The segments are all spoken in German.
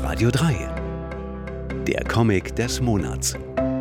Radio 3. Der Comic des Monats.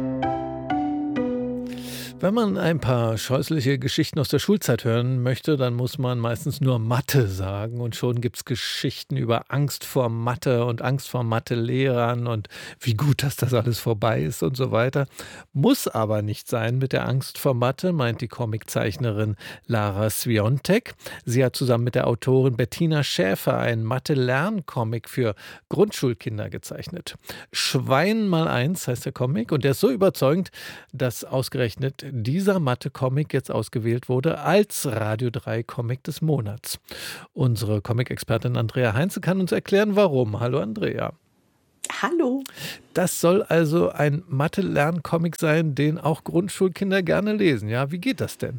Wenn man ein paar scheußliche Geschichten aus der Schulzeit hören möchte, dann muss man meistens nur Mathe sagen. Und schon gibt es Geschichten über Angst vor Mathe und Angst vor Mathe-Lehrern und wie gut, dass das alles vorbei ist und so weiter. Muss aber nicht sein mit der Angst vor Mathe, meint die Comiczeichnerin Lara Swiontek. Sie hat zusammen mit der Autorin Bettina Schäfer einen Mathe-Lern-Comic für Grundschulkinder gezeichnet. Schwein mal eins heißt der Comic und der ist so überzeugend, dass ausgerechnet dieser Mathe-Comic jetzt ausgewählt wurde als Radio 3 Comic des Monats. Unsere Comic-Expertin Andrea Heinze kann uns erklären, warum. Hallo Andrea. Hallo. Das soll also ein Mathe-Lern-Comic sein, den auch Grundschulkinder gerne lesen. Ja, wie geht das denn?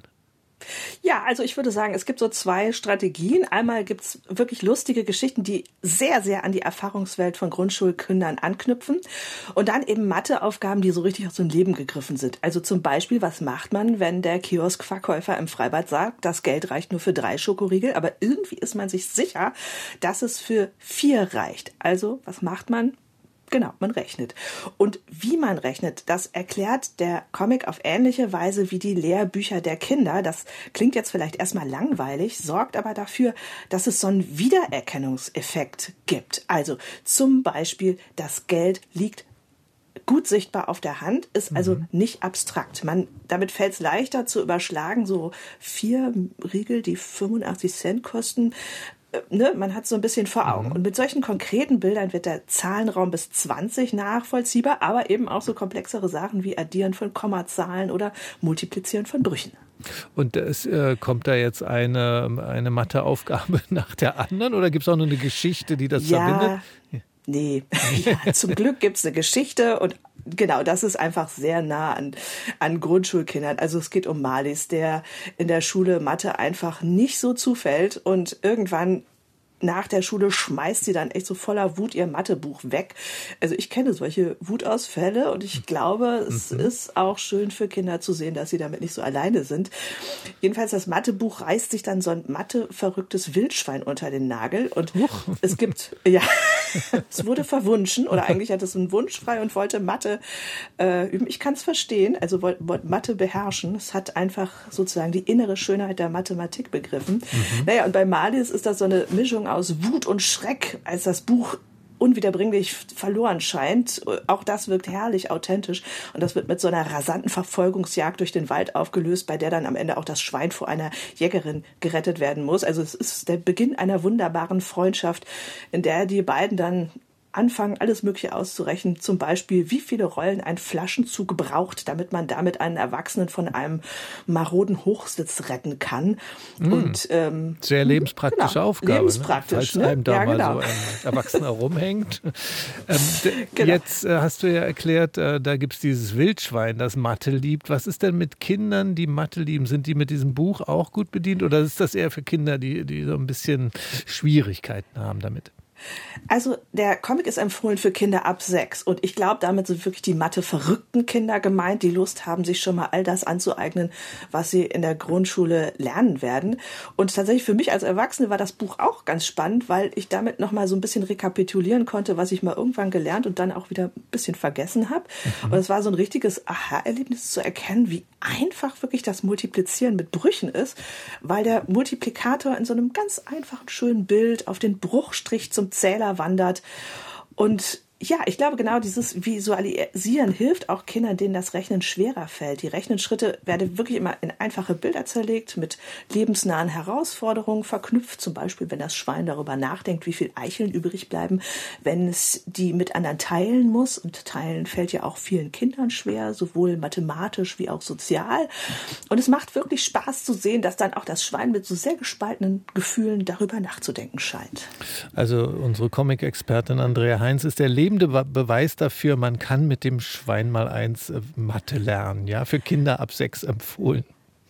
Ja, also ich würde sagen, es gibt so zwei Strategien. Einmal gibt es wirklich lustige Geschichten, die sehr, sehr an die Erfahrungswelt von Grundschulkindern anknüpfen. Und dann eben Matheaufgaben, die so richtig aus dem Leben gegriffen sind. Also zum Beispiel, was macht man, wenn der Kioskverkäufer im Freibad sagt, das Geld reicht nur für 3 Schokoriegel, aber irgendwie ist man sich sicher, dass es für 4 reicht. Also, was macht man? Genau, man rechnet. Und wie man rechnet, das erklärt der Comic auf ähnliche Weise wie die Lehrbücher der Kinder. Das klingt jetzt vielleicht erstmal langweilig, sorgt aber dafür, dass es so einen Wiedererkennungseffekt gibt. Also zum Beispiel, das Geld liegt gut sichtbar auf der Hand, ist also nicht abstrakt. Damit fällt es leichter zu überschlagen, so 4 Riegel, die 85 Cent kosten. Man hat so ein bisschen vor Augen. Und mit solchen konkreten Bildern wird der Zahlenraum bis 20 nachvollziehbar, aber eben auch so komplexere Sachen wie Addieren von Kommazahlen oder Multiplizieren von Brüchen. Und es kommt da jetzt eine Matheaufgabe nach der anderen oder gibt es auch noch eine Geschichte, die das verbindet? Nee, ja, zum Glück gibt's eine Geschichte und genau, das ist einfach sehr nah an Grundschulkindern. Also es geht um Marlies, der in der Schule Mathe einfach nicht so zufällt und irgendwann nach der Schule schmeißt sie dann echt so voller Wut ihr Mathebuch weg. Also ich kenne solche Wutausfälle und ich glaube, es ist auch schön für Kinder zu sehen, dass sie damit nicht so alleine sind. Jedenfalls das Mathebuch reißt sich dann so ein Mathe-verrücktes Wildschwein unter den Nagel und es gibt, es wurde verwunschen oder eigentlich hat es einen Wunsch frei und wollte Mathe üben. Ich kann es verstehen, also wollte Mathe beherrschen. Es hat einfach sozusagen die innere Schönheit der Mathematik begriffen. Naja, und bei Marlies ist das so eine Mischung aus Wut und Schreck, als das Buch unwiederbringlich verloren scheint. Auch das wirkt herrlich authentisch und das wird mit so einer rasanten Verfolgungsjagd durch den Wald aufgelöst, bei der dann am Ende auch das Schwein vor einer Jägerin gerettet werden muss. Also es ist der Beginn einer wunderbaren Freundschaft, in der die beiden dann anfangen, alles Mögliche auszurechnen. Zum Beispiel, wie viele Rollen ein Flaschenzug braucht, damit man damit einen Erwachsenen von einem maroden Hochsitz retten kann. Und sehr lebenspraktische Aufgabe. Lebenspraktisch, ne? Falls einem da mal genau. so ein Erwachsener rumhängt. Genau. Jetzt hast du ja erklärt, da gibt es dieses Wildschwein, das Mathe liebt. Was ist denn mit Kindern, die Mathe lieben? Sind die mit diesem Buch auch gut bedient oder ist das eher für Kinder, die so ein bisschen Schwierigkeiten haben damit? Also der Comic ist empfohlen für Kinder ab 6 und ich glaube, damit sind wirklich die Mathe-verrückten Kinder gemeint, die Lust haben, sich schon mal all das anzueignen, was sie in der Grundschule lernen werden. Und tatsächlich für mich als Erwachsene war das Buch auch ganz spannend, weil ich damit noch mal so ein bisschen rekapitulieren konnte, was ich mal irgendwann gelernt und dann auch wieder ein bisschen vergessen habe. Und es war so ein richtiges Aha-Erlebnis zu erkennen, wie einfach wirklich das Multiplizieren mit Brüchen ist, weil der Multiplikator in so einem ganz einfachen, schönen Bild auf den Bruchstrich zum Zähler wandert. Und ja, ich glaube, genau dieses Visualisieren hilft auch Kindern, denen das Rechnen schwerer fällt. Die Rechnungsschritte werden wirklich immer in einfache Bilder zerlegt, mit lebensnahen Herausforderungen verknüpft. Zum Beispiel, wenn das Schwein darüber nachdenkt, wie viel Eicheln übrig bleiben, wenn es die mit anderen teilen muss. Und teilen fällt ja auch vielen Kindern schwer, sowohl mathematisch wie auch sozial. Und es macht wirklich Spaß zu sehen, dass dann auch das Schwein mit so sehr gespaltenen Gefühlen darüber nachzudenken scheint. Also unsere Comic-Expertin Andrea Heinz ist der Beweis dafür, man kann mit dem Schwein mal eins Mathe lernen, ja, für Kinder ab 6 empfohlen.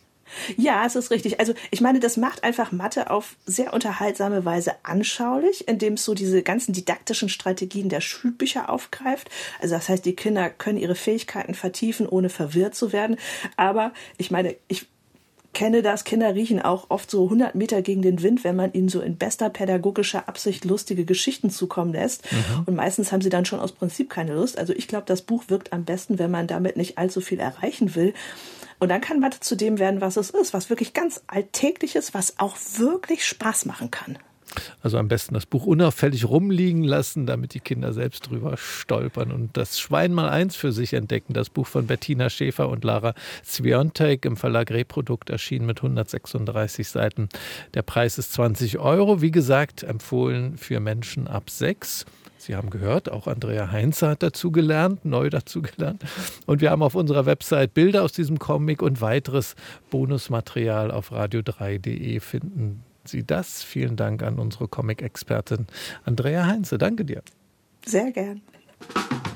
Ja, es ist richtig. Also ich meine, das macht einfach Mathe auf sehr unterhaltsame Weise anschaulich, indem es so diese ganzen didaktischen Strategien der Schulbücher aufgreift. Also das heißt, die Kinder können ihre Fähigkeiten vertiefen, ohne verwirrt zu werden. Aber ich meine, ich kenne das, Kinder riechen auch oft so 100 Meter gegen den Wind, wenn man ihnen so in bester pädagogischer Absicht lustige Geschichten zukommen lässt. Und meistens haben sie dann schon aus Prinzip keine Lust. Also ich glaube, das Buch wirkt am besten, wenn man damit nicht allzu viel erreichen will. Und dann kann Mathe zu dem werden, was es ist, was wirklich ganz Alltägliches, was auch wirklich Spaß machen kann. Also am besten das Buch unauffällig rumliegen lassen, damit die Kinder selbst drüber stolpern und das Schweinmal-1 für sich entdecken. Das Buch von Bettina Schäfer und Lara Zwiontek im Verlag Reprodukt erschienen mit 136 Seiten. Der Preis ist 20 €. Wie gesagt, empfohlen für Menschen ab 6. Sie haben gehört, auch Andrea Heinze hat neu dazugelernt. Und wir haben auf unserer Website Bilder aus diesem Comic und weiteres Bonusmaterial auf radio3.de finden Sie das. Vielen Dank an unsere Comic-Expertin Andrea Heinze. Danke dir. Sehr gern.